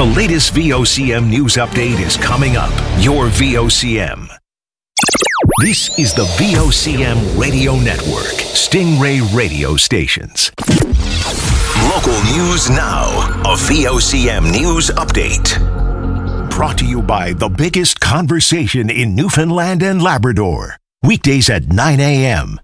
The latest VOCM news update is coming up. Your VOCM. This is the VOCM Radio Network, Stingray radio stations. Local news now, a VOCM news update. Brought to you by the biggest conversation in Newfoundland and Labrador. Weekdays at 9 a.m.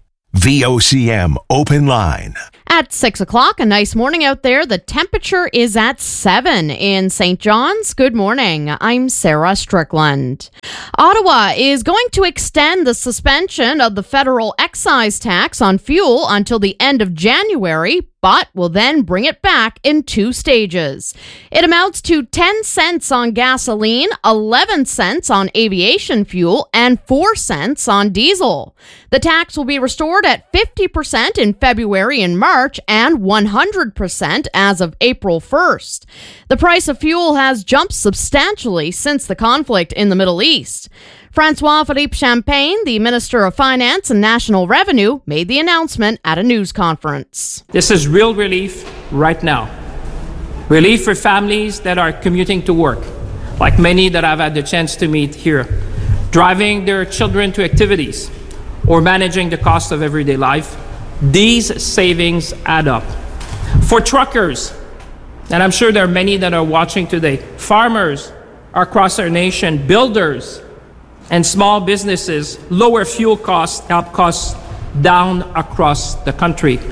VOCM Open Line. At 6 o'clock, a nice morning out there. The temperature is at 7 in St. John's. Good morning. I'm Sarah Strickland. Ottawa is going to extend the suspension of the federal excise tax on fuel until the end of January, but will then bring it back in 2 stages. It amounts to 10 cents on gasoline, 11 cents on aviation fuel, and 4 cents on diesel. The tax will be restored at 50% in February and March and 100% as of April 1st. The price of fuel has jumped substantially since the conflict in the Middle East. François-Philippe Champagne, the Minister of Finance and National Revenue, made the announcement at a news conference. This is real relief right now. Relief for families that are commuting to work, like many that I've had the chance to meet here, driving their children to activities, or managing the cost of everyday life. These savings add up. For truckers, and I'm sure there are many that are watching today, farmers across our nation, builders, and small businesses, lower fuel costs help costs down across the country.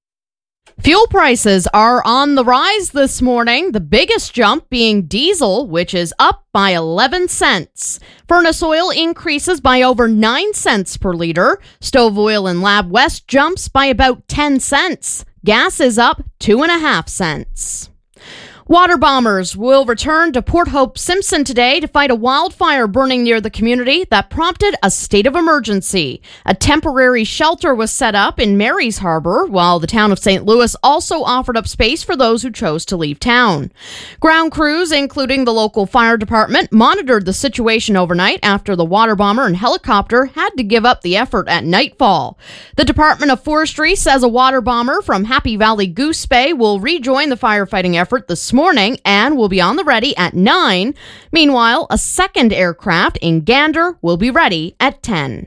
Fuel prices are on the rise this morning, the biggest jump being diesel, which is up by 11 cents. Furnace oil increases by over 9 cents per liter. Stove oil in Lab West jumps by about 10 cents. Gas is up 2.5 cents. Water bombers will return to Port Hope Simpson today to fight a wildfire burning near the community that prompted a state of emergency. A temporary shelter was set up in Mary's Harbor, while the town of St. Louis also offered up space for those who chose to leave town. Ground crews, including the local fire department, monitored the situation overnight after the water bomber and helicopter had to give up the effort at nightfall. The Department of Forestry says a water bomber from Happy Valley Goose Bay will rejoin the firefighting effort this morning and will be on the ready at 9. Meanwhile, a second aircraft in Gander will be ready at 10.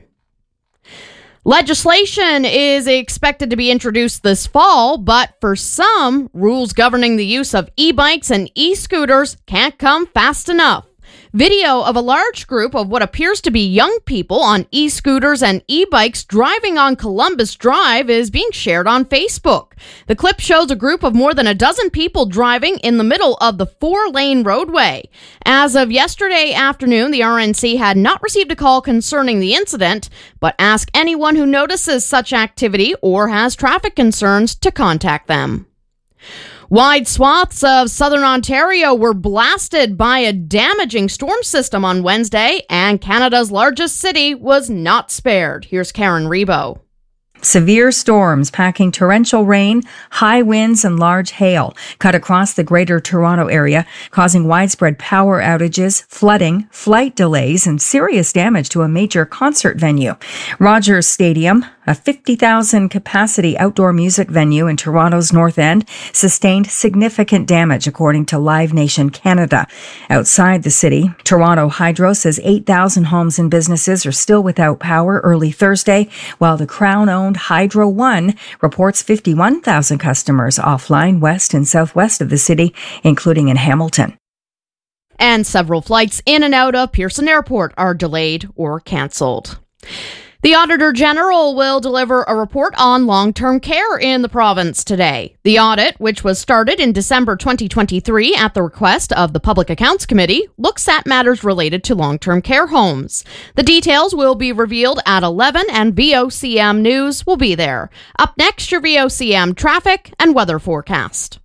Legislation is expected to be introduced this fall, but for some, rules governing the use of e-bikes and e-scooters can't come fast enough. Video of a large group of what appears to be young people on e-scooters and e-bikes driving on Columbus Drive is being shared on Facebook. The clip shows a group of more than a dozen people driving in the middle of the 4-lane roadway. As of yesterday afternoon, the RNC had not received a call concerning the incident, but asked anyone who notices such activity or has traffic concerns to contact them. Wide swaths of southern Ontario were blasted by a damaging storm system on Wednesday, and Canada's largest city was not spared. Here's Karen Rebo. Severe storms packing torrential rain, high winds, and large hail cut across the Greater Toronto area, causing widespread power outages, flooding, flight delays, and serious damage to a major concert venue. Rogers Stadium, a 50,000 capacity outdoor music venue in Toronto's North End, sustained significant damage, according to Live Nation Canada. Outside the city, Toronto Hydro says 8,000 homes and businesses are still without power early Thursday, while the Crown-owned Hydro One reports 51,000 customers offline west and southwest of the city, including in Hamilton. And several flights in and out of Pearson Airport are delayed or cancelled. The Auditor General will deliver a report on long-term care in the province today. The audit, which was started in December 2023 at the request of the Public Accounts Committee, looks at matters related to long-term care homes. The details will be revealed at 11 and VOCM News will be there. Up next, your VOCM traffic and weather forecast.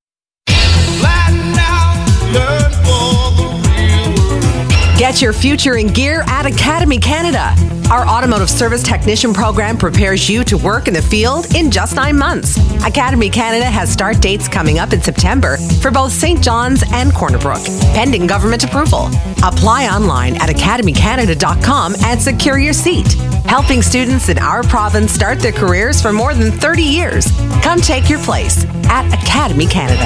Get your future in gear at Academy Canada. Our automotive service technician program prepares you to work in the field in just 9 months. Academy Canada has start dates coming up in September for both St. John's and Corner Brook, pending government approval. Apply online at academycanada.com and secure your seat. Helping students in our province start their careers for more than 30 years. Come take your place at Academy Canada.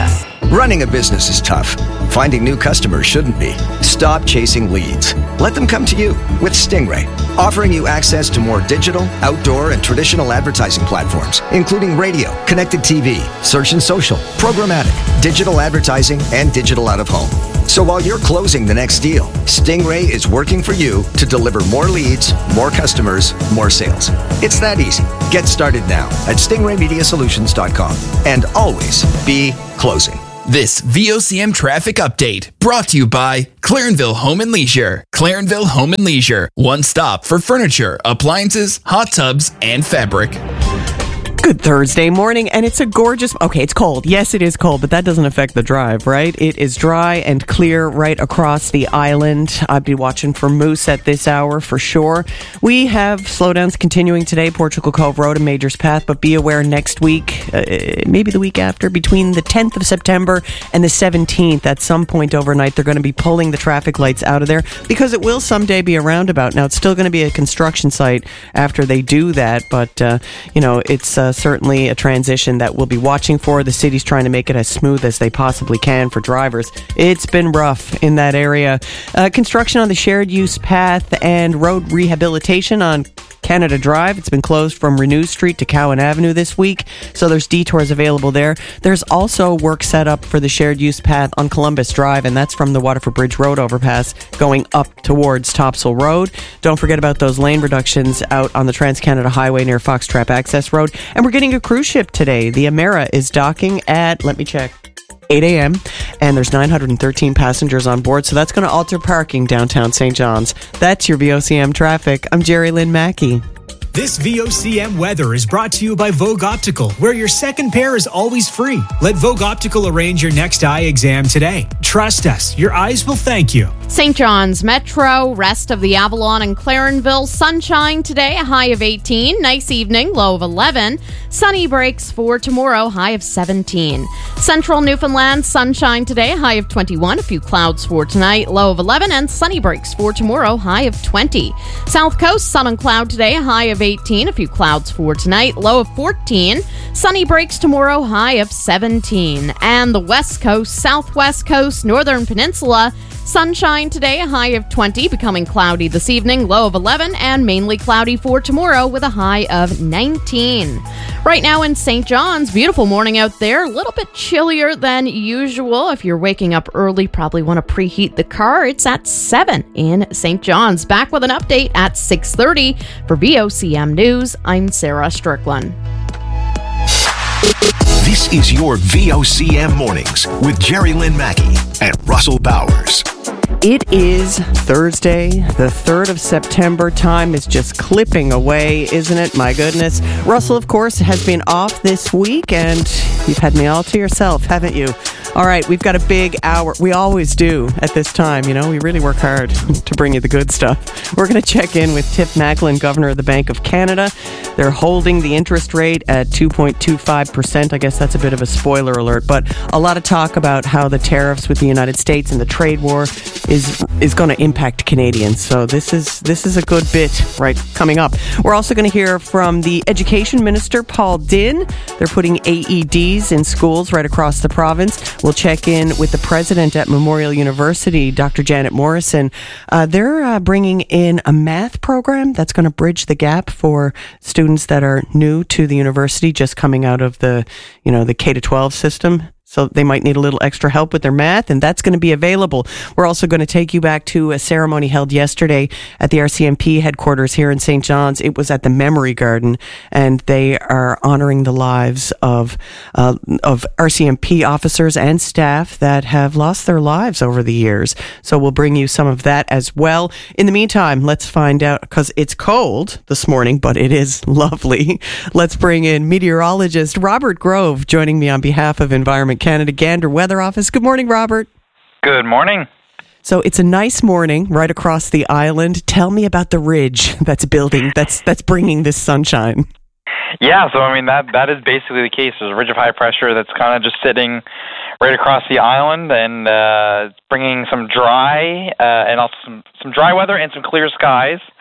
Running a business is tough. Finding new customers shouldn't be. Stop chasing leads. Let them come to you with Stingray, offering you access to more digital, outdoor, and traditional advertising platforms, including radio, connected TV, search and social, programmatic, digital advertising, and digital out-of-home. So while you're closing the next deal, Stingray is working for you to deliver more leads, more customers, more sales. It's that easy. Get started now at stingraymediasolutions.com and always be closing. This VOCM traffic update brought to you by Clarenville Home and Leisure. Clarenville Home and Leisure, one stop for furniture, appliances, hot tubs, and fabric. Good Thursday morning, and it's a gorgeous... Okay, it's cold. Yes, it is cold, but that doesn't affect the drive, right? It is dry and clear right across the island. I'd be watching for moose at this hour for sure. We have slowdowns continuing today, Portugal Cove Road and Majors Path, but be aware next week, maybe the week after, between the 10th of September and the 17th, at some point overnight, they're going to be pulling the traffic lights out of there because it will someday be a roundabout. Now, it's still going to be a construction site after they do that, but, it's certainly a transition that we'll be watching for. The city's trying to make it as smooth as they possibly can for drivers. It's been rough in that area. Construction on the shared use path and road rehabilitation on Canada Drive. It's been closed from Renew Street to Cowan Avenue this week, so there's detours available there. There's also work set up for the shared use path on Columbus Drive, and that's from the Waterford Bridge Road overpass going up towards Topsail Road. Don't forget about those lane reductions out on the Trans-Canada Highway near Foxtrap Access Road. And we're getting a cruise ship today. The Amera is docking at, 8 a.m., and there's 913 passengers on board, so that's going to alter parking downtown St. John's. That's your VOCM traffic. I'm Jerry Lynn Mackey. This VOCM weather is brought to you by Vogue Optical, where your second pair is always free. Let Vogue Optical arrange your next eye exam today. Trust us, your eyes will thank you. St. John's Metro, rest of the Avalon and Clarenville, sunshine today, a high of 18. Nice evening, low of 11. Sunny breaks for tomorrow, high of 17. Central Newfoundland, sunshine today, a high of 21. A few clouds for tonight, low of 11. And sunny breaks for tomorrow, high of 20. South Coast, sun and cloud today, a high of 18. A few clouds for tonight, low of 14. Sunny breaks tomorrow, high of 17. And the West Coast, Southwest Coast, Northern Peninsula, sunshine today, a high of 20, becoming cloudy this evening, low of 11, and mainly cloudy for tomorrow with a high of 19. Right now in St. John's, beautiful morning out there, a little bit chillier than usual. If you're waking up early, probably want to preheat the car. It's at 7 in St. John's. Back with an update at 6:30 for VOCM News. I'm Sarah Strickland. This is your VOCM Mornings with Jerry Lynn Mackey and Russell Bowers. It is Thursday, the 3rd of September. Time is just clipping away, isn't it? My goodness. Russell, of course, has been off this week, and you've had me all to yourself, haven't you? All right, we've got a big hour. We always do at this time, we really work hard to bring you the good stuff. We're going to check in with Tiff Macklem, Governor of the Bank of Canada. They're holding the interest rate at 2.25%. I guess that's a bit of a spoiler alert, but a lot of talk about how the tariffs with the United States and the trade war is going to impact Canadians. So this is a good bit right coming up. We're also going to hear from the Education Minister, Paul Dinn. They're putting AEDs in schools right across the province. We'll check in with the president at Memorial University, Dr. Janet Morrison. They're bringing in a math program that's going to bridge the gap for students that are new to the university, just coming out of the K-12 system. So they might need a little extra help with their math, and that's going to be available. We're also going to take you back to a ceremony held yesterday at the RCMP headquarters here in St. John's. It was at the Memory Garden, and they are honoring the lives of RCMP officers and staff that have lost their lives over the years. So we'll bring you some of that as well. In the meantime, let's find out, because it's cold this morning, but it is lovely. Let's bring in meteorologist Robert Grove joining me on behalf of Environment Canada Gander Weather Office. Good morning, Robert. Good morning. So it's a nice morning right across the island. Tell me about the ridge that's building, that's bringing this sunshine. Yeah, so that is basically the case. There's a ridge of high pressure that's kind of just sitting right across the island, and bringing some dry and also some dry weather and some clear skies.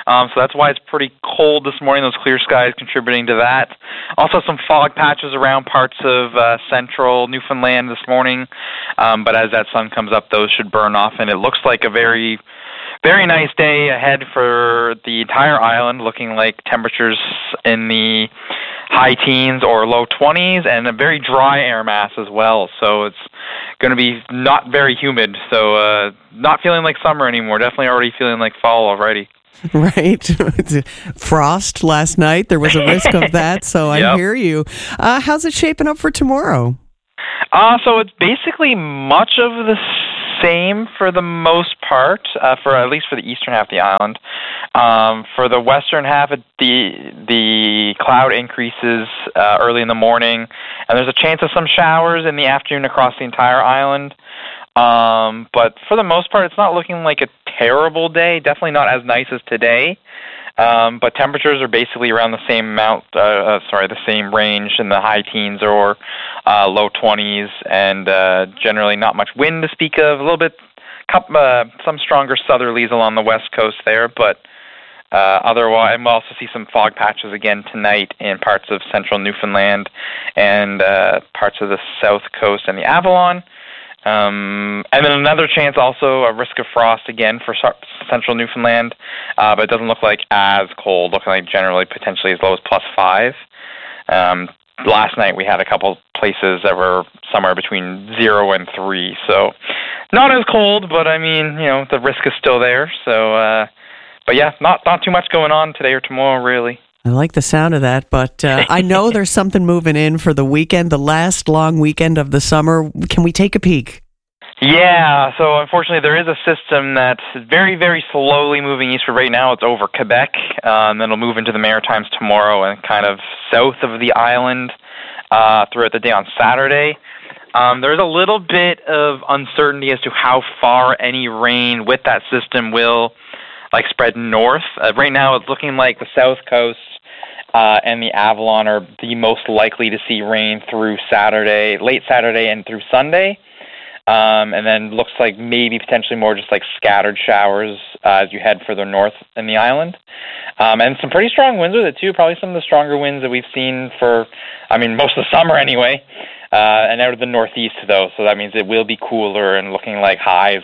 So that's why it's pretty cold this morning. Those clear skies contributing to that. Also some fog patches around parts of central Newfoundland this morning. But as that sun comes up, those should burn off, and it looks like a very, very nice day ahead for the entire island, looking like temperatures in the high teens or low 20s, and a very dry air mass as well. So it's going to be not very humid. So not feeling like summer anymore. Definitely already feeling like fall already. Right. Frost last night. There was a risk of that. So I hear you. How's it shaping up for tomorrow? So it's basically much of the same for the most part, for at least for the eastern half of the island. For the western half, the cloud increases early in the morning, and there's a chance of some showers in the afternoon across the entire island. But for the most part, it's not looking like a terrible day. Definitely not as nice as today. But temperatures are basically around the same the same range in the high teens or low 20s, and generally not much wind to speak of. A little bit, some stronger southerlies along the west coast there, but otherwise, and we'll also see some fog patches again tonight in parts of central Newfoundland and parts of the south coast and the Avalon. And then another chance, also a risk of frost again for central Newfoundland, but it doesn't look like as cold, looking like generally potentially as low as +5. Last night we had a couple places that were somewhere between 0 and 3, so not as cold, but I mean, the risk is still there. So, but yeah, not too much going on today or tomorrow, really. I like the sound of that, but I know there's something moving in for the weekend, the last long weekend of the summer. Can we take a peek? Yeah, so unfortunately there is a system that's very, very slowly moving eastward. Right now it's over Quebec, and then it'll move into the Maritimes tomorrow and kind of south of the island throughout the day on Saturday. There's a little bit of uncertainty as to how far any rain with that system will spread north. Right now it's looking like the south coast and the Avalon are the most likely to see rain through late Saturday and through Sunday. And then looks like maybe potentially more just scattered showers as you head further north in the island. And some pretty strong winds with it too, probably some of the stronger winds that we've seen for, most of the summer anyway. And out of the northeast though, so that means it will be cooler and looking like highs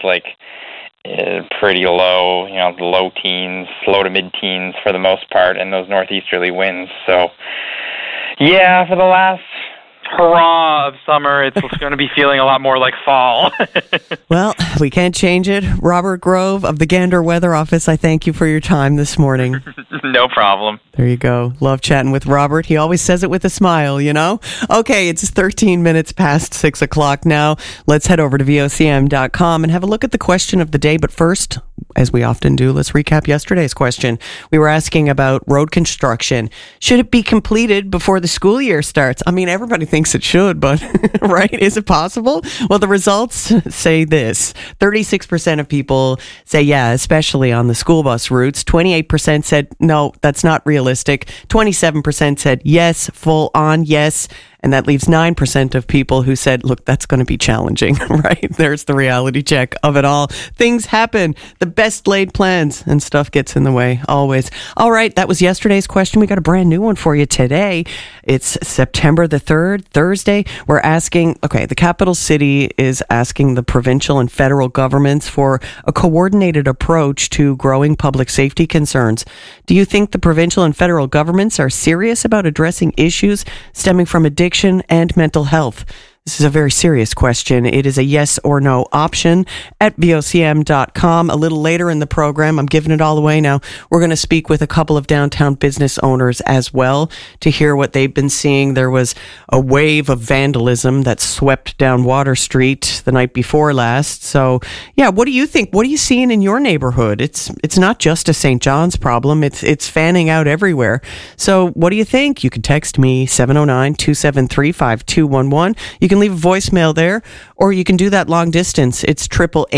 pretty low, low teens, low to mid-teens for the most part, and those northeasterly winds. So, yeah, for the last hurrah of summer, it's going to be feeling a lot more like fall. Well, we can't change it. Robert Grove of the Gander Weather Office, I thank you for your time this morning. No problem. There you go. Love chatting with Robert. He always says it with a smile, Okay, it's 13 minutes past 6 o'clock now. Let's head over to VOCM.com and have a look at the question of the day. But first, as we often do, let's recap yesterday's question. We were asking about road construction. Should it be completed before the school year starts? Everybody thinks it should, but right? Is it possible? Well, the results say this. 36% of people say yeah, especially on the school bus routes. 28% said no, that's not realistic. 27% said yes, full on yes. And that leaves 9% of people who said, look, that's going to be challenging, right? There's the reality check of it all. Things happen. The best laid plans and stuff gets in the way, always. All right, that was yesterday's question. We got a brand new one for you today. It's September the 3rd, Thursday. We're asking, the capital city is asking the provincial and federal governments for a coordinated approach to growing public safety concerns. Do you think the provincial and federal governments are serious about addressing issues stemming from addiction and mental health? This is a very serious question. It is a yes or no option at VOCM.com. A little later in the program, I'm giving it all away now, we're going to speak with a couple of downtown business owners as well to hear what they've been seeing. There was a wave of vandalism that swept down Water Street the night before last. So, yeah, what do you think? What are you seeing in your neighborhood? It's not just a St. John's problem. It's fanning out everywhere. So what do you think? You can text me 709-273-5211. You can leave a voicemail there, or you can do that long distance. It's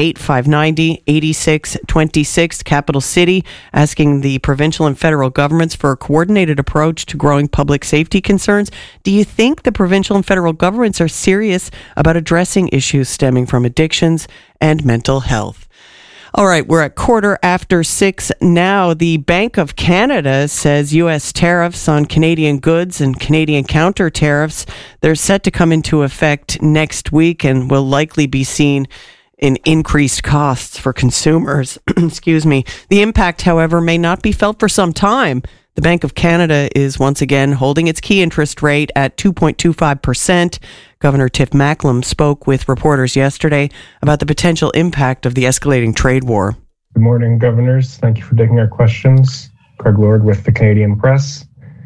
888-590-8626, Capital City, asking the provincial and federal governments for a coordinated approach to growing public safety concerns. Do you think the provincial and federal governments are serious about addressing issues stemming from addictions and mental health? All right, we're at 6:15 now. The Bank of Canada says U.S. tariffs on Canadian goods and Canadian counter tariffs, they're set to come into effect next week and will likely be seen in increased costs for consumers. Excuse me. The impact, however, may not be felt for some time. The Bank of Canada is once again holding its key interest rate at 2.25%. Governor Tiff Macklem spoke with reporters yesterday about the potential impact of the escalating trade war. Good morning, governors. Thank you for taking our questions. Craig Lord with the Canadian Press.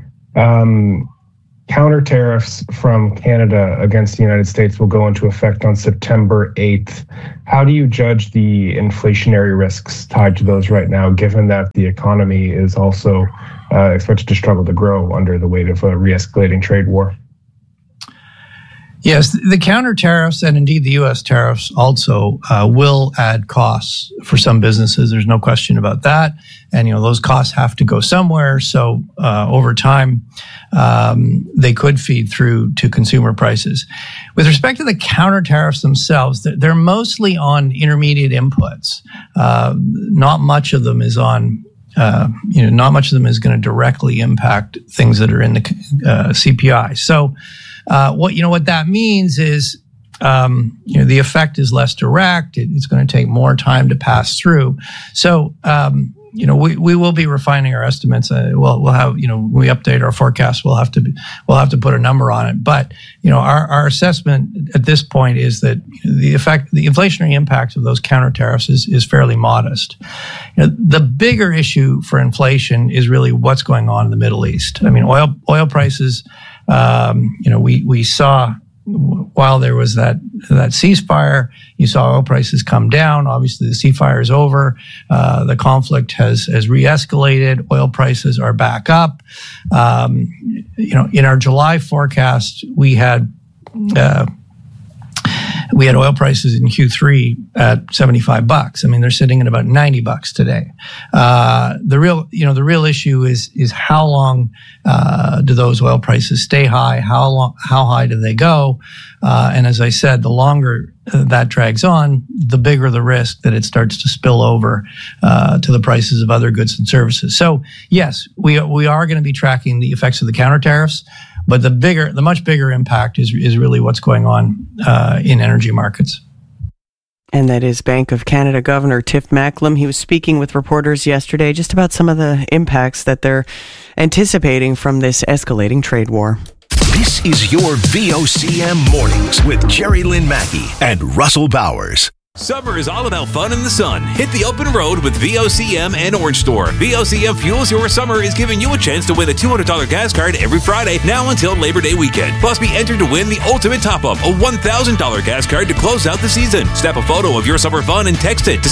Counter tariffs from Canada against the United States will go into effect on September 8th. How do you judge the inflationary risks tied to those right now, given that the economy is also expected to struggle to grow under the weight of a re-escalating trade war? Yes, the counter tariffs and indeed the U.S. tariffs also will add costs for some businesses. There's no question about that. And, those costs have to go somewhere. So over time, they could feed through to consumer prices. With respect to the counter tariffs themselves, they're mostly on intermediate inputs. Not much of them is on not much of them is going to directly impact things that are in the CPI. So, what that means is, the effect is less direct. It's going to take more time to pass through. So, we will be refining our estimates. We'll have, when we update our forecast, we'll have to put a number on it. But, our assessment at this point is that the inflationary impact of those counter tariffs is fairly modest. The bigger issue for inflation is really what's going on in the Middle East. I mean, oil prices, we saw while there was that ceasefire, you saw oil prices come down. Obviously, the ceasefire is over. The conflict has re-escalated. Oil prices are back up. In our July forecast, we had oil prices in Q3 at $75. I mean, they're sitting at about $90 today. The real issue is how long do those oil prices stay high? How high do they go? And as I said, the longer that drags on, the bigger the risk that it starts to spill over to the prices of other goods and services. So yes, we are going to be tracking the effects of the counter tariffs. But the much bigger impact is really what's going on in energy markets. And that is Bank of Canada Governor Tiff Macklem. He was speaking with reporters yesterday just about some of the impacts that they're anticipating from this escalating trade war. This is your VOCM Mornings with Jerry Lynn Mackey and Russell Bowers. Summer is all about fun in the sun. Hit the open road with VOCM and Orange Store. VOCM Fuels Your Summer is giving you a chance to win a $200 gas card every Friday now until Labor Day weekend. Plus, be entered to win the ultimate top-up, a $1,000 gas card to close out the season. Snap a photo of your summer fun and text it to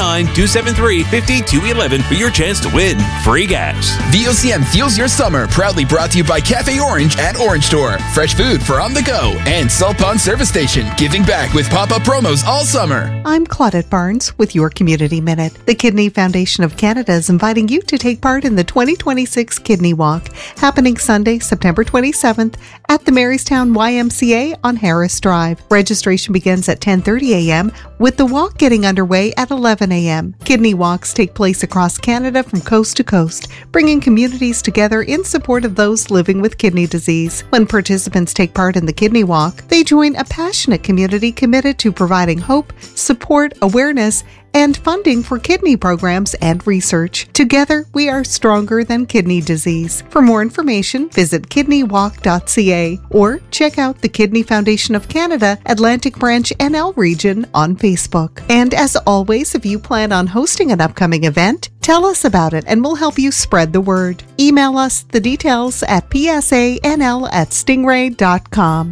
709-273-5211 for your chance to win free gas. VOCM Fuels Your Summer, proudly brought to you by Cafe Orange at Orange Store. Fresh food for on the go. And Salt Pond Service Station, giving back with pop-up promos all summer. I'm Claudette Barnes with your Community Minute. The Kidney Foundation of Canada is inviting you to take part in the 2026 Kidney Walk, happening Sunday, September 27th at the Marystown YMCA on Harris Drive. Registration begins at 10:30 a.m., with the walk getting underway at 11 a.m. Kidney walks take place across Canada from coast to coast, bringing communities together in support of those living with kidney disease. When participants take part in the Kidney Walk, they join a passionate community committed to providing hope, support, awareness, and funding for kidney programs and research. Together, we are stronger than kidney disease. For more information, visit kidneywalk.ca or check out the Kidney Foundation of Canada Atlantic Branch NL region on Facebook. And as always, if you plan on hosting an upcoming event, tell us about it and we'll help you spread the word. Email us the details at psanl@stingray.com.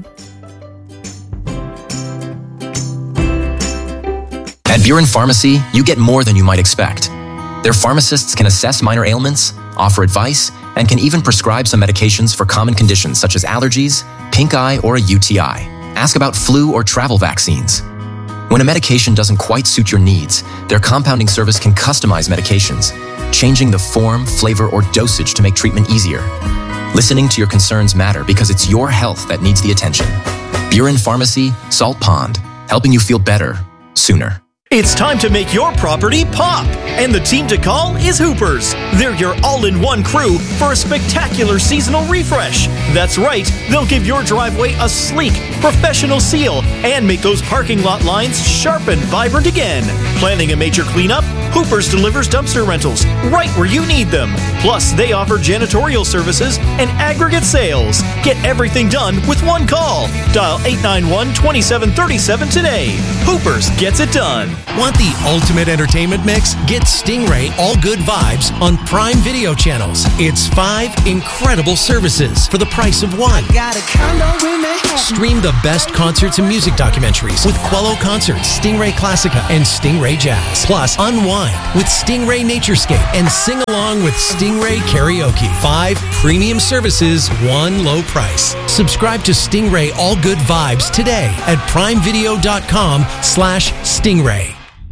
At Buren Pharmacy, you get more than you might expect. Their pharmacists can assess minor ailments, offer advice, and can even prescribe some medications for common conditions such as allergies, pink eye, or a UTI. Ask about flu or travel vaccines. When a medication doesn't quite suit your needs, their compounding service can customize medications, changing the form, flavor, or dosage to make treatment easier. Listening to your concerns matter because it's your health that needs the attention. Buren Pharmacy, Salt Pond, helping you feel better, sooner. It's time to make your property pop, and the team to call is Hoopers. They're your all-in-one crew for a spectacular seasonal refresh. That's right, they'll give your driveway a sleek, professional seal and make those parking lot lines sharp and vibrant again. Planning a major cleanup? Hoopers delivers dumpster rentals right where you need them. Plus, they offer janitorial services and aggregate sales. Get everything done with one call. Dial 891-2737 today. Hoopers gets it done. Want the ultimate entertainment mix? Get Stingray All Good Vibes on Prime Video channels. It's 5 incredible services for the price of one. Stream the best concerts and music documentaries with Quello Concerts, Stingray Classica, and Stingray Jazz. Plus, unwind with Stingray Naturescape and sing along with Stingray Karaoke. 5 premium services, one low price. Subscribe to Stingray All Good Vibes today at primevideo.com/Stingray.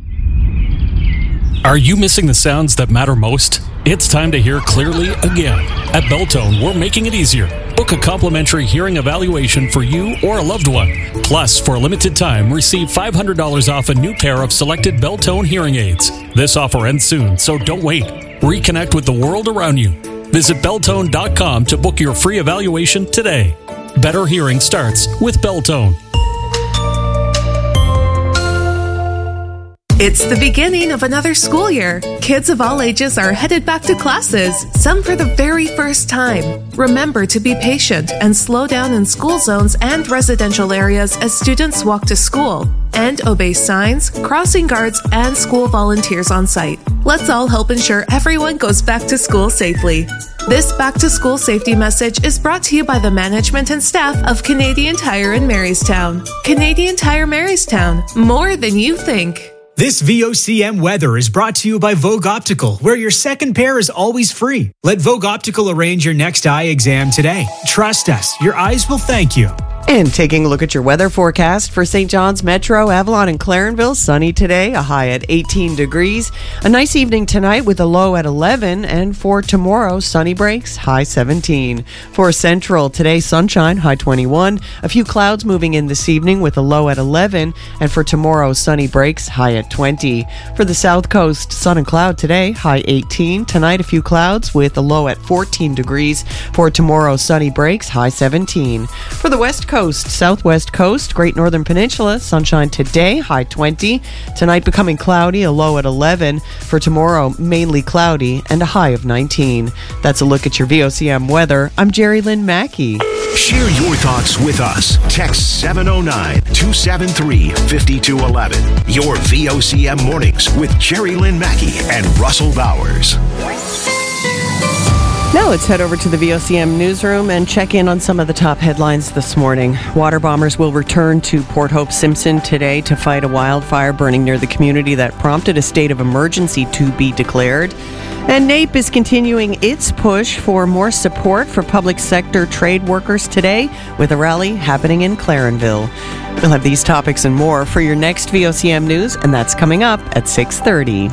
Are you missing the sounds that matter most? It's time to hear clearly again. At Beltone, we're making it easier. Book a complimentary hearing evaluation for you or a loved one. Plus, for a limited time, receive $500 off a new pair of selected Beltone hearing aids. This offer ends soon, so don't wait. Reconnect with the world around you. Visit Beltone.com to book your free evaluation today. Better hearing starts with Beltone. It's the beginning of another school year. Kids of all ages are headed back to classes, some for the very first time. Remember to be patient and slow down in school zones and residential areas as students walk to school. And obey signs, crossing guards, and school volunteers on site. Let's all help ensure everyone goes back to school safely. This back-to-school safety message is brought to you by the management and staff of Canadian Tire in Marystown. Canadian Tire Marystown, more than you think. This VOCM weather is brought to you by Vogue Optical, where your second pair is always free. Let Vogue Optical arrange your next eye exam today. Trust us, your eyes will thank you. And taking a look at your weather forecast for St. John's Metro, Avalon, and Clarenville. Sunny today, a high at 18 degrees. A nice evening tonight with a low at 11. And for tomorrow, sunny breaks, high 17. For Central, today, sunshine, high 21. A few clouds moving in this evening with a low at 11. And for tomorrow, sunny breaks, high at 20. For the South Coast, sun and cloud today, high 18. Tonight, a few clouds with a low at 14 degrees. For tomorrow, sunny breaks, high 17. For the West Coast, Southwest Coast, Great Northern Peninsula, sunshine today, high 20. Tonight becoming cloudy, a low at 11. For tomorrow, mainly cloudy and a high of 19. That's a look at your VOCM weather. I'm Jerry Lynn Mackey. Share your thoughts with us. Text 709-273-5211. Your VOCM mornings with Jerry Lynn Mackey and Russell Bowers. Now let's head over to the VOCM newsroom and check in on some of the top headlines this morning. Water bombers will return to Port Hope Simpson today to fight a wildfire burning near the community that prompted a state of emergency to be declared. And NAPE is continuing its push for more support for public sector trade workers today with a rally happening in Clarenville. We'll have these topics and more for your next VOCM news, and that's coming up at 6:30.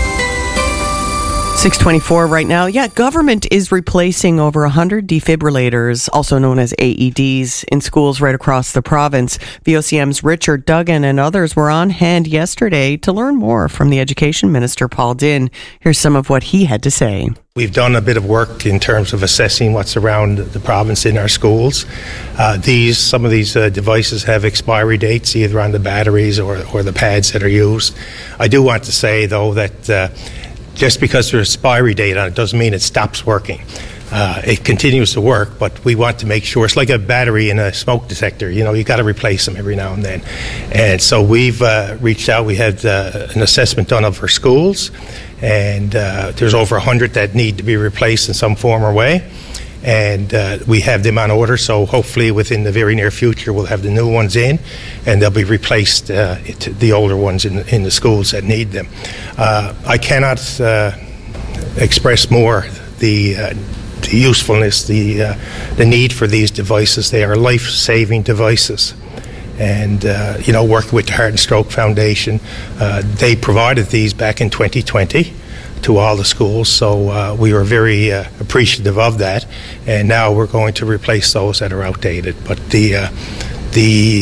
6:24 right now. Yeah, government is replacing over 100 defibrillators, also known as AEDs, in schools right across the province. VOCM's Richard Duggan and others were on hand yesterday to learn more from the Education Minister, Paul Dinn. Here's some of what he had to say. We've done a bit of work in terms of assessing what's around the province in our schools. Some of these devices have expiry dates, either on the batteries or the pads that are used. I do want to say, though, that just because there's an expiry date on it doesn't mean it stops working. It continues to work, but we want to make sure. It's like a battery in a smoke detector. You know, you got to replace them every now and then. And so we've reached out. We had an assessment done of our schools, and there's over 100 that need to be replaced in some form or way. And we have them on order, so hopefully within the very near future we'll have the new ones in, and they'll be replaced, the older ones in the schools that need them. I cannot express more the usefulness, the need for these devices. They are life-saving devices. And, working with the Heart and Stroke Foundation, they provided these back in 2020. To all the schools, so we were very appreciative of that, and now we're going to replace those that are outdated. But the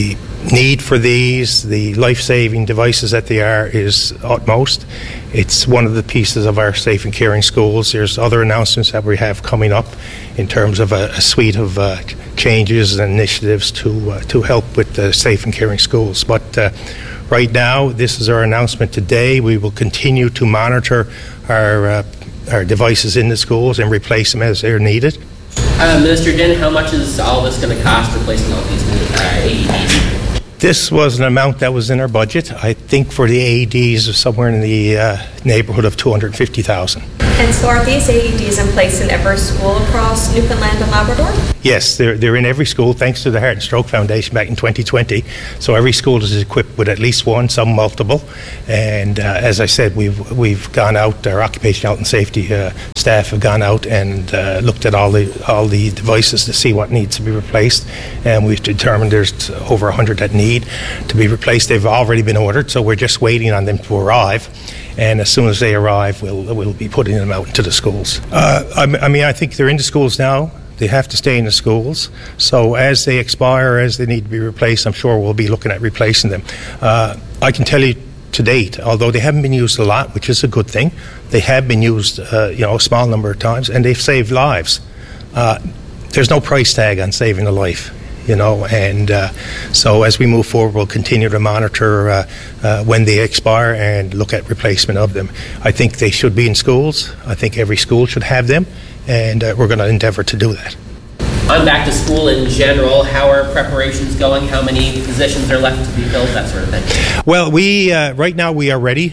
need for these, the life-saving devices that they are, is utmost. It's one of the pieces of our Safe and Caring Schools. There's other announcements that we have coming up in terms of a suite of changes and initiatives to help with the Safe and Caring Schools. But right now, this is our announcement today. We will continue to monitor our devices in the schools and replace them as they're needed. Minister Din, how much is all this going to cost, replacing all these new AEDs? This was an amount that was in our budget. I think for the AEDs, somewhere in the neighborhood of $250,000. And so are these AEDs in place in every school across Newfoundland and Labrador? Yes, they're in every school, thanks to the Heart and Stroke Foundation back in 2020. So every school is equipped with at least one, some multiple. And as I said, we've gone out, our occupational health and safety staff have gone out and looked at all the devices to see what needs to be replaced. And we've determined there's over 100 that need to be replaced. They've already been ordered, so we're just waiting on them to arrive. And as soon as they arrive, we'll be putting them out into the schools. I think they're in the schools now. They have to stay in the schools. So as they expire, as they need to be replaced, I'm sure we'll be looking at replacing them. I can tell you to date, although they haven't been used a lot, which is a good thing, they have been used a small number of times, and they've saved lives. There's no price tag on saving a life. And so as we move forward, we'll continue to monitor when they expire and look at replacement of them. I think they should be in schools. I think every school should have them, and we're going to endeavor to do that. On back to school in general, how are preparations going? How many positions are left to be filled, that sort of thing? Well, we right now we are ready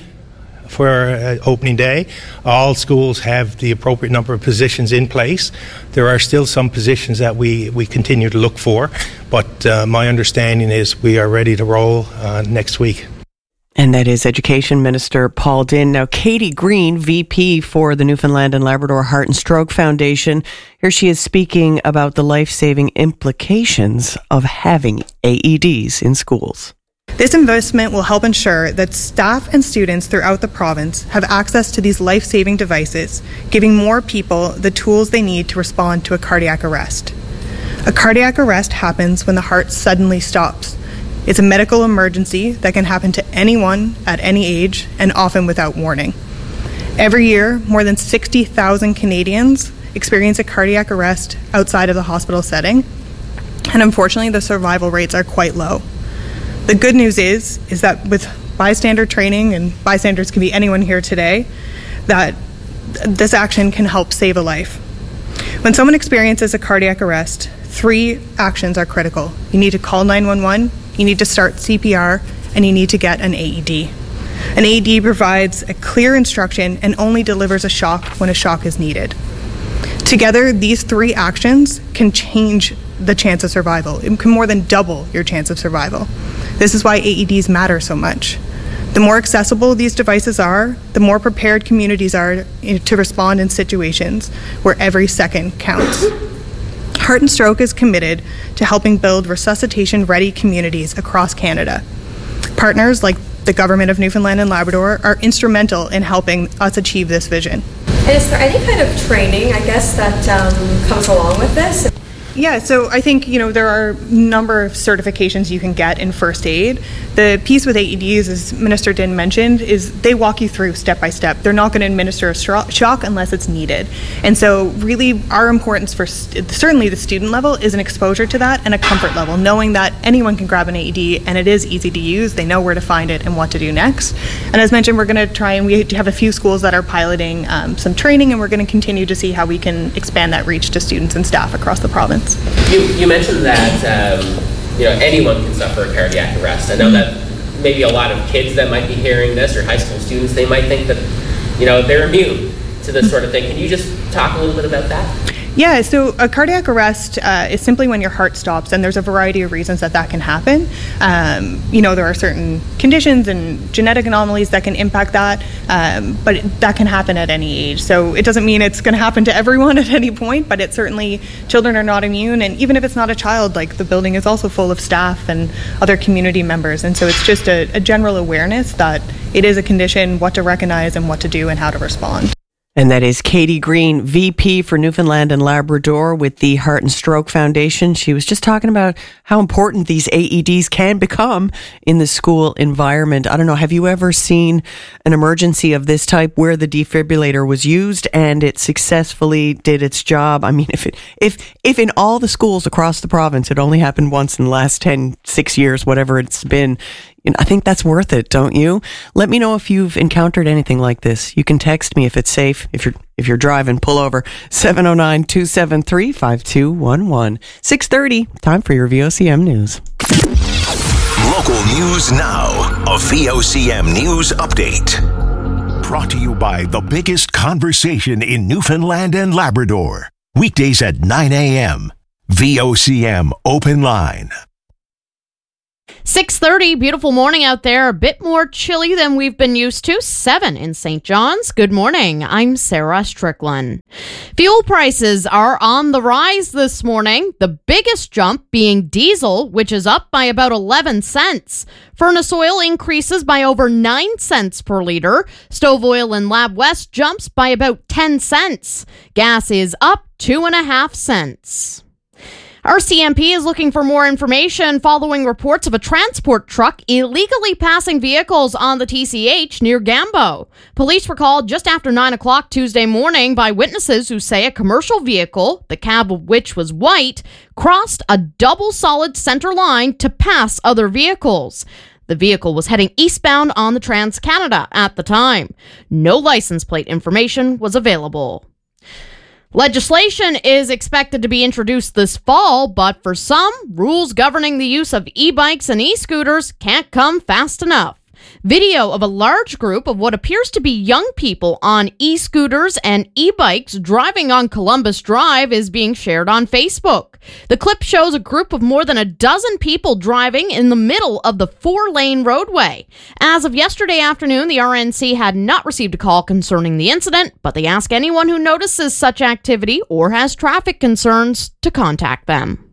for opening day. All schools have the appropriate number of positions in place. There are still some positions that we continue to look for, but my understanding is we are ready to roll next week. And that is Education Minister Paul Din. Now, Katie Green, VP for the Newfoundland and Labrador Heart and Stroke Foundation. Here she is speaking about the life-saving implications of having AEDs in schools. This investment will help ensure that staff and students throughout the province have access to these life-saving devices, giving more people the tools they need to respond to a cardiac arrest. A cardiac arrest happens when the heart suddenly stops. It's a medical emergency that can happen to anyone at any age and often without warning. Every year, more than 60,000 Canadians experience a cardiac arrest outside of the hospital setting, and unfortunately the survival rates are quite low. The good news is that with bystander training, and bystanders can be anyone here today, that this action can help save a life. When someone experiences a cardiac arrest, 3 actions are critical. You need to call 911, you need to start CPR, and you need to get an AED. An AED provides a clear instruction and only delivers a shock when a shock is needed. Together, these 3 actions can change the chance of survival. It can more than double your chance of survival. This is why AEDs matter so much. The more accessible these devices are, the more prepared communities are to respond in situations where every second counts. Heart and Stroke is committed to helping build resuscitation-ready communities across Canada. Partners like the Government of Newfoundland and Labrador are instrumental in helping us achieve this vision. And is there any kind of training, I guess, that comes along with this? Yeah, so I think, there are a number of certifications you can get in first aid. The piece with AEDs, as Minister Din mentioned, is they walk you through step by step. They're not going to administer a shock unless it's needed. And so really our importance for certainly the student level is an exposure to that and a comfort level, knowing that anyone can grab an AED and it is easy to use. They know where to find it and what to do next. And as mentioned, we're going to try, and we have a few schools that are piloting some training, and we're going to continue to see how we can expand that reach to students and staff across the province. You mentioned that anyone can suffer a cardiac arrest. I know that maybe a lot of kids that might be hearing this, or high school students, they might think that they're immune to this sort of thing. Can you just talk a little bit about that? Yeah, so a cardiac arrest is simply when your heart stops, and there's a variety of reasons that can happen. There are certain conditions and genetic anomalies that can impact that, but that can happen at any age. So it doesn't mean it's going to happen to everyone at any point, but it certainly, children are not immune, and even if it's not a child, like the building is also full of staff and other community members, and so it's just a general awareness that it is a condition, what to recognize and what to do and how to respond. And that is Katie Green, VP for Newfoundland and Labrador with the Heart and Stroke Foundation. She was just talking about how important these AEDs can become in the school environment. I don't know, have you ever seen an emergency of this type where the defibrillator was used and it successfully did its job? I mean, if in all the schools across the province it only happened once in the last 6 years, whatever it's been, I think that's worth it, don't you? Let me know if you've encountered anything like this. You can text me if it's safe. If you're driving, pull over. 709-273-5211. 6:30, time for your VOCM news. Local news now. A VOCM news update. Brought to you by the biggest conversation in Newfoundland and Labrador. Weekdays at 9 a.m. VOCM Open Line. 6:30, beautiful morning out there. A bit more chilly than we've been used to. 7 in St. John's. Good morning. I'm Sarah Strickland. Fuel prices are on the rise this morning. The biggest jump being diesel, which is up by about 11 cents. Furnace oil increases by over 9 cents per liter. Stove oil in Lab West jumps by about 10 cents. Gas is up 2.5 cents. RCMP is looking for more information following reports of a transport truck illegally passing vehicles on the TCH near Gambo. Police were called just after 9 o'clock Tuesday morning by witnesses who say a commercial vehicle, the cab of which was white, crossed a double solid center line to pass other vehicles. The vehicle was heading eastbound on the Trans-Canada at the time. No license plate information was available. Legislation is expected to be introduced this fall, but for some, rules governing the use of e-bikes and e-scooters can't come fast enough. Video of a large group of what appears to be young people on e-scooters and e-bikes driving on Columbus Drive is being shared on Facebook. The clip shows a group of more than a dozen people driving in the middle of the 4-lane roadway. As of yesterday afternoon, the RNC had not received a call concerning the incident, but they ask anyone who notices such activity or has traffic concerns to contact them.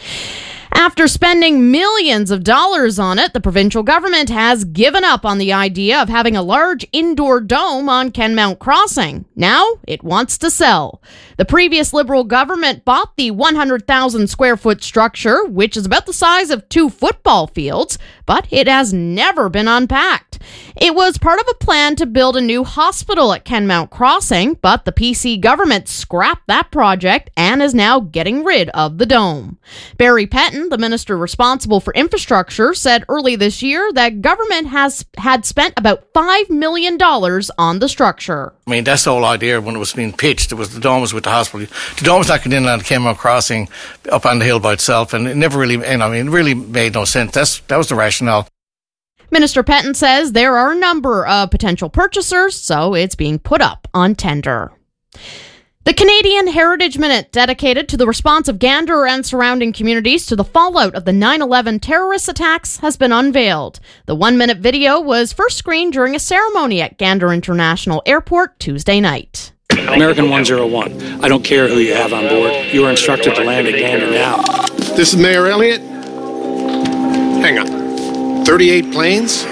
After spending millions of dollars on it, the provincial government has given up on the idea of having a large indoor dome on Kenmount Crossing. Now it wants to sell. The previous Liberal government bought the 100,000 square foot structure, which is about the size of 2 football fields, but it has never been unpacked. It was part of a plan to build a new hospital at Kenmount Crossing, but the PC government scrapped that project and is now getting rid of the dome. Barry Petton, the minister responsible for infrastructure, said early this year that government had spent about $5 million on the structure. I mean, that's the whole idea when it was being pitched. It was the dome was with the hospital. The dome was not getting inland, Kenmount Crossing up on the hill by itself, and it never really, it really made no sense. That was the rationale. Minister Petton says there are a number of potential purchasers, so it's being put up on tender. The Canadian Heritage Minute, dedicated to the response of Gander and surrounding communities to the fallout of the 9/11 terrorist attacks, has been unveiled. The 1-minute video was first screened during a ceremony at Gander International Airport Tuesday night. American 101, I don't care who you have on board. You are instructed to land at Gander now. This is Mayor Elliott. Hang on. 38 planes?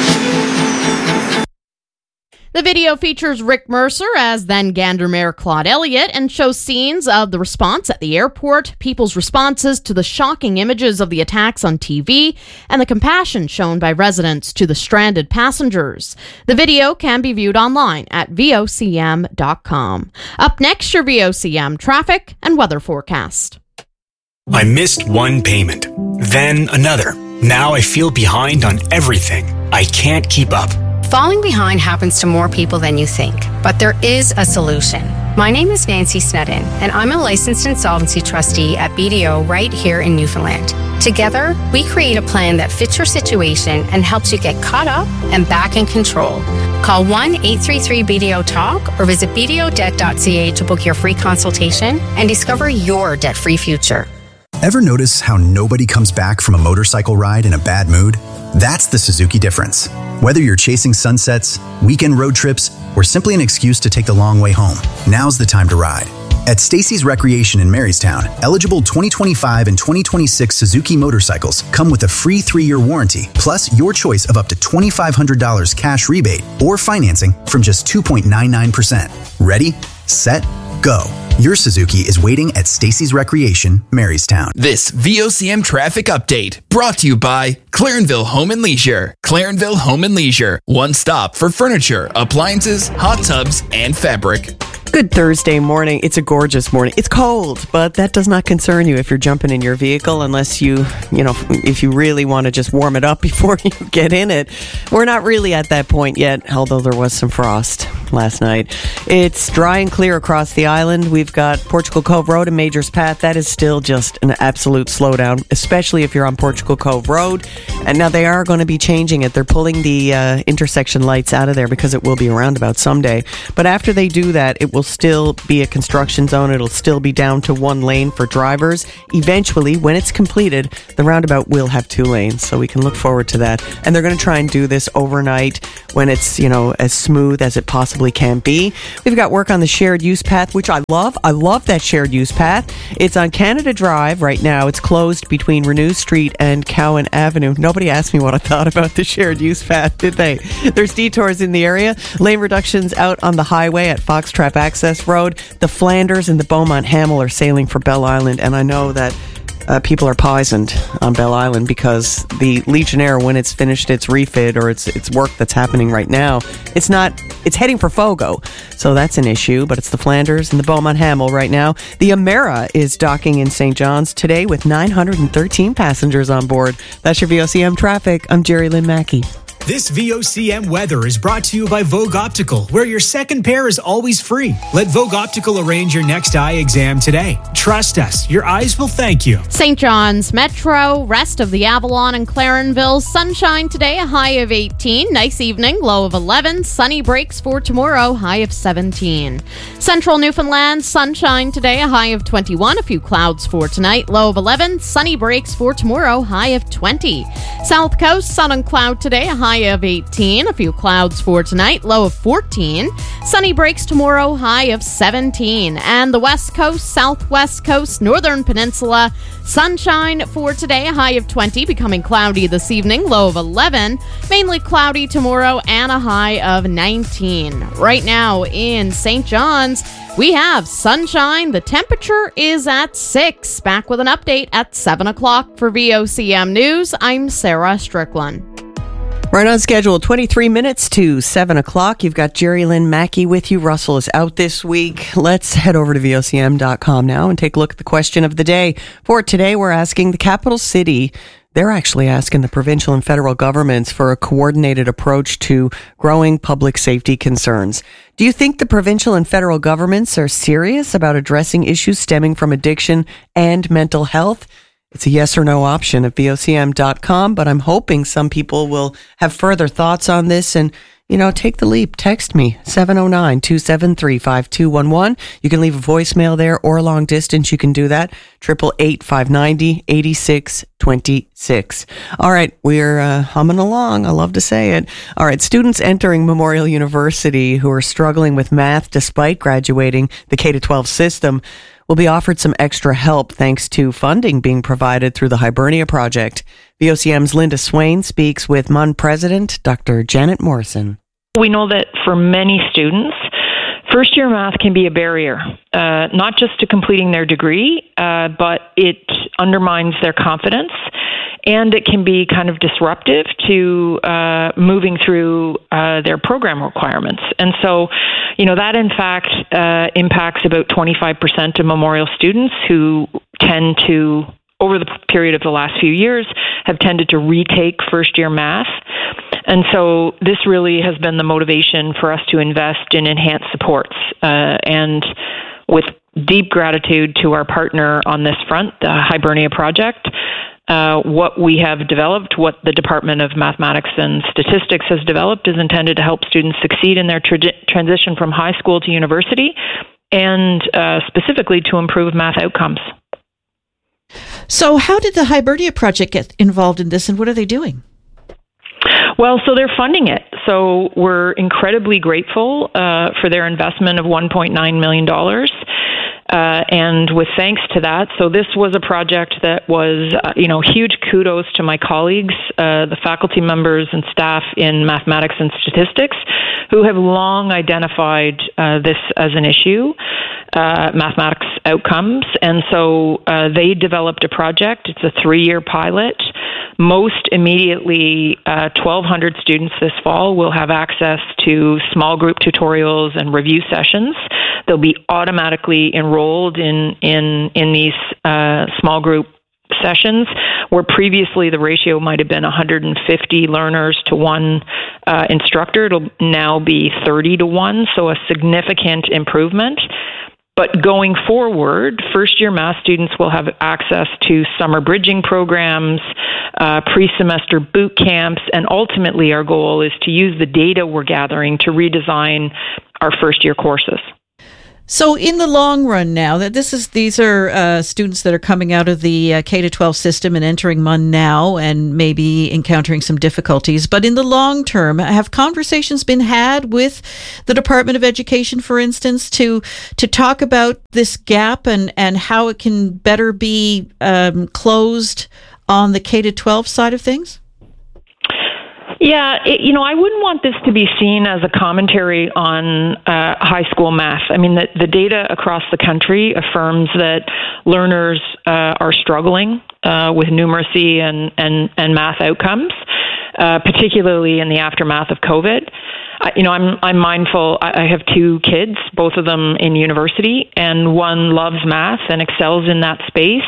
The video features Rick Mercer as then Gander Mayor Claude Elliott and shows scenes of the response at the airport, people's responses to the shocking images of the attacks on TV, and the compassion shown by residents to the stranded passengers. The video can be viewed online at vocm.com. Up next, your VOCM traffic and weather forecast. I missed one payment, then another. Now I feel behind on everything. I can't keep up. Falling behind happens to more people than you think, but there is a solution. My name is Nancy Snedden, and I'm a licensed insolvency trustee at BDO right here in Newfoundland. Together, we create a plan that fits your situation and helps you get caught up and back in control. Call 1-833-BDO-TALK or visit bdodebt.ca to book your free consultation and discover your debt-free future. Ever notice how nobody comes back from a motorcycle ride in a bad mood? That's the Suzuki difference. Whether you're chasing sunsets, weekend road trips, or simply an excuse to take the long way home, now's the time to ride. At Stacy's Recreation in Marystown, eligible 2025 and 2026 Suzuki motorcycles come with a free 3-year warranty, plus your choice of up to $2,500 cash rebate or financing from just 2.99%. Ready, set, go. Your Suzuki is waiting at Stacy's Recreation, Marystown. This VOCM traffic update brought to you by Clarenville Home and Leisure. Clarenville Home and Leisure. One stop for furniture, appliances, hot tubs, and fabric. Good Thursday morning. It's a gorgeous morning. It's cold, but that does not concern you if you're jumping in your vehicle unless if you really want to just warm it up before you get in it. We're not really at that point yet, although there was some frost last night. It's dry and clear across the island. We've got Portugal Cove Road and Majors Path. That is still just an absolute slowdown, especially if you're on Portugal Cove Road. And now they are going to be changing it. They're pulling the intersection lights out of there because it will be a roundabout someday. But after they do that, it will still be a construction zone. It'll still be down to 1 lane for drivers. Eventually, when it's completed, the roundabout will have 2 lanes. So we can look forward to that. And they're going to try and do this overnight when it's, as smooth as it possibly can be. We've got work on the shared use path, which I love. I love that shared use path. It's on Canada Drive right now. It's closed between Renew Street and Cowan Avenue. Nobody asked me what I thought about the shared use path, did they? There's detours in the area. Lane reductions out on the highway at Foxtrap Access Road. The Flanders and the Beaumont Hamel are sailing for Bell Island, and I know that people are poisoned on Bell Island because the Legionnaire, when it's finished its refit or its work that's happening right now, it's heading for Fogo. So that's an issue, but it's the Flanders and the Beaumont Hamel right now. The Amera is docking in St. John's today with 913 passengers on board. That's your VOCM traffic. I'm Jerry Lynn Mackey. This VOCM weather is brought to you by Vogue Optical, where your second pair is always free. Let Vogue Optical arrange your next eye exam today. Trust us, your eyes will thank you. St. John's Metro, rest of the Avalon and Clarenville. Sunshine today, a high of 18. Nice evening, low of 11. Sunny breaks for tomorrow, high of 17. Central Newfoundland, sunshine today, a high of 21. A few clouds for tonight, low of 11. Sunny breaks for tomorrow, high of 20. South Coast, sun and cloud today, a high of 18. A few clouds for tonight, low of 14. Sunny breaks tomorrow, high of 17. And the West Coast, Southwest Coast, Northern Peninsula, sunshine for today, a high of 20. Becoming cloudy this evening, low of 11. Mainly cloudy tomorrow and a high of 19. Right now in St. John's, we have sunshine. The temperature is at 6. Back with an update at 7 o'clock for VOCM News. I'm Sarah Strickland. Right on schedule, 23 minutes to 7 o'clock. You've got Jerry Lynn Mackey with you. Russell is out this week. Let's head over to VOCM.com now and take a look at the question of the day. For today, we're asking the capital city. They're actually asking the provincial and federal governments for a coordinated approach to growing public safety concerns. Do you think the provincial and federal governments are serious about addressing issues stemming from addiction and mental health? It's a yes or no option at VOCM.com, but I'm hoping some people will have further thoughts on this and, take the leap. Text me, 709-273-5211. You can leave a voicemail there or long distance. You can do that, 888-590-8626. All right, we're humming along. I love to say it. All right, students entering Memorial University who are struggling with math despite graduating the K-12 system will be offered some extra help thanks to funding being provided through the Hibernia Project. VOCM's Linda Swain speaks with MUN President Dr. Janet Morrison. We know that for many students, first-year math can be a barrier, not just to completing their degree, but it undermines their confidence, and it can be kind of disruptive to moving through their program requirements. And so, that in fact impacts about 25% of Memorial students who tend to, over the period of the last few years, have tended to retake first-year math. And so this really has been the motivation for us to invest in enhanced supports. And with deep gratitude to our partner on this front, the Hibernia Project, what we have developed, what the Department of Mathematics and Statistics has developed, is intended to help students succeed in their transition from high school to university, and specifically to improve math outcomes. So how did the Hibernia Project get involved in this, and what are they doing? Well, so they're funding it. So we're incredibly grateful for their investment of $1.9 million. And with thanks to that, so this was a project that was, huge kudos to my colleagues, the faculty members and staff in mathematics and statistics, who have long identified this as an issue, mathematics outcomes. And so they developed a project. It's a 3-year pilot. Most immediately, 1,200 students this fall will have access to small group tutorials and review sessions. They'll be automatically enrolled in these small group sessions, where previously the ratio might have been 150 learners to one instructor. It'll now be 30 to 1, so a significant improvement. But going forward, first-year math students will have access to summer bridging programs, pre-semester boot camps, and ultimately our goal is to use the data we're gathering to redesign our first-year courses. So in the long run now, these are students that are coming out of the K-12 system and entering MUN now and maybe encountering some difficulties. But in the long term, have conversations been had with the Department of Education, for instance, to talk about this gap and how it can better be closed on the K-12 side of things? Yeah, I wouldn't want this to be seen as a commentary on high school math. I mean, the data across the country affirms that learners are struggling with numeracy and math outcomes, particularly in the aftermath of COVID. I'm mindful. I have 2 kids, both of them in university, and one loves math and excels in that space.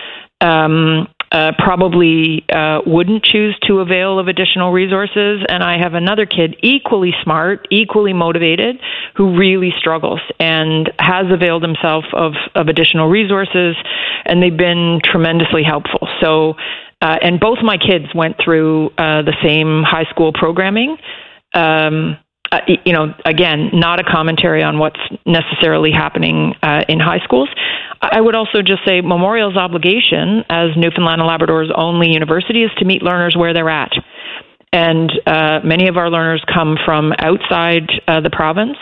Probably wouldn't choose to avail of additional resources. And I have another kid, equally smart, equally motivated, who really struggles and has availed himself of additional resources, and they've been tremendously helpful. So, and both my kids went through the same high school programming. Again, not a commentary on what's necessarily happening in high schools. I would also just say Memorial's obligation as Newfoundland and Labrador's only university is to meet learners where they're at. And many of our learners come from outside the province.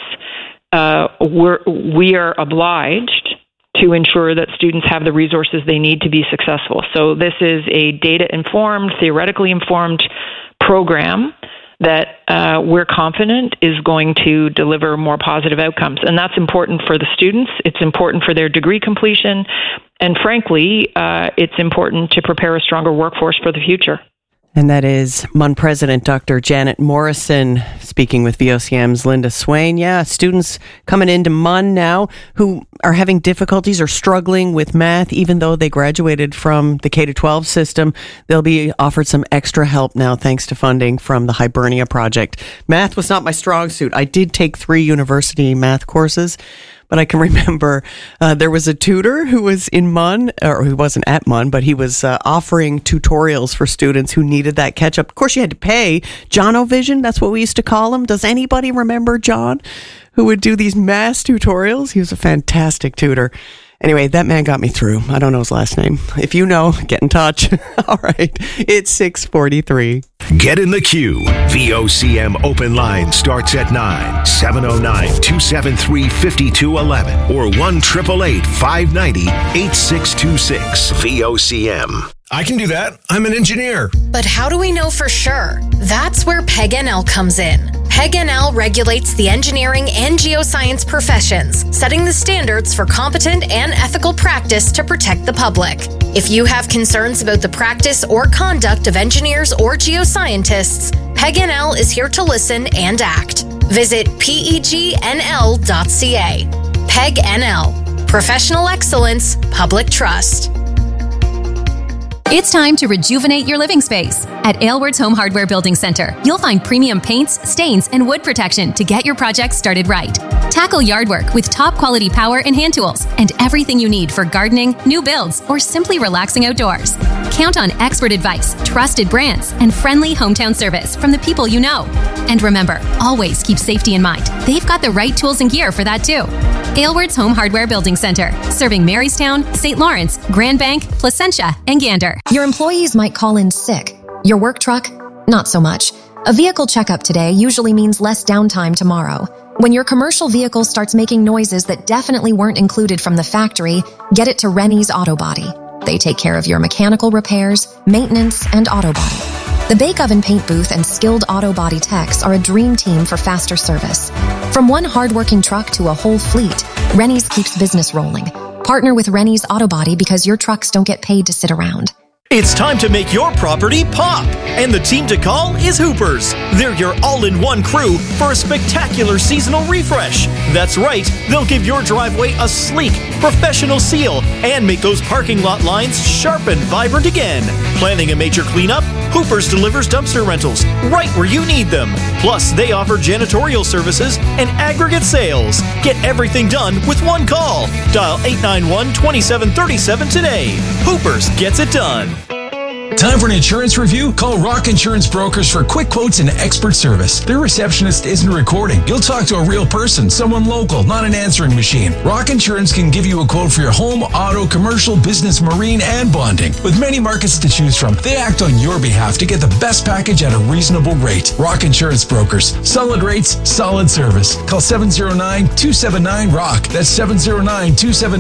We are obliged to ensure that students have the resources they need to be successful. So this is a data-informed, theoretically informed program that we're confident is going to deliver more positive outcomes. And that's important for the students. It's important for their degree completion. And frankly, it's important to prepare a stronger workforce for the future. And that is MUN President Dr. Janet Morrison speaking with VOCM's Linda Swain. Yeah, students coming into MUN now who are having difficulties or struggling with math, even though they graduated from the K-12 system, they'll be offered some extra help now thanks to funding from the Hibernia Project. Math was not my strong suit. I did take 3 university math courses, but I can remember there was a tutor who was in MUN, or who wasn't at MUN, but he was offering tutorials for students who needed that catch-up. Of course, you had to pay. John O'Vision, that's what we used to call him. Does anybody remember John, who would do these math tutorials? He was a fantastic tutor. Anyway, that man got me through. I don't know his last name. If you know, get in touch. All right, it's 6:43. Get in the queue. VOCM open line starts at 9, 709-273-5211 or 1-888-590-8626. VOCM. I can do that. I'm an engineer. But how do we know for sure? That's where PEG-NL comes in. PEG-NL regulates the engineering and geoscience professions, setting the standards for competent and ethical practice to protect the public. If you have concerns about the practice or conduct of engineers or geoscientists, PEG-NL is here to listen and act. Visit pegnl.ca. PEG-NL. Professional excellence, public trust. It's time to rejuvenate your living space. At Aylward's Home Hardware Building Center, you'll find premium paints, stains, and wood protection to get your project started right. Tackle yard work with top quality power and hand tools and everything you need for gardening, new builds, or simply relaxing outdoors. Count on expert advice, trusted brands, and friendly hometown service from the people you know. And remember, always keep safety in mind. They've got the right tools and gear for that too. Aylward's Home Hardware Building Center, serving Marystown, St. Lawrence, Grand Bank, Placentia, and Gander. Your employees might call in sick. Your work truck? Not so much. A vehicle checkup today usually means less downtime tomorrow. When your commercial vehicle starts making noises that definitely weren't included from the factory, get it to Rennie's Auto Body. They take care of your mechanical repairs, maintenance, and auto body. The Bake Oven Paint Booth and skilled auto body techs are a dream team for faster service. From one hardworking truck to a whole fleet, Rennie's keeps business rolling. Partner with Rennie's Auto Body because your trucks don't get paid to sit around. It's time to make your property pop, and the team to call is Hoopers. They're your all-in-one crew for a spectacular seasonal refresh. That's right, they'll give your driveway a sleek, professional seal and make those parking lot lines sharp and vibrant again. Planning a major cleanup? Hoopers delivers dumpster rentals right where you need them. Plus, they offer janitorial services and aggregate sales. Get everything done with one call. Dial 891-2737 today. Hoopers gets it done. Time for an insurance review? Call Rock Insurance Brokers for quick quotes and expert service. Their receptionist isn't recording. You'll talk to a real person, someone local, not an answering machine. Rock Insurance can give you a quote for your home, auto, commercial, business, marine, and bonding. With many markets to choose from, they act on your behalf to get the best package at a reasonable rate. Rock Insurance Brokers. Solid rates, solid service. Call 709-279-ROCK. That's 709-279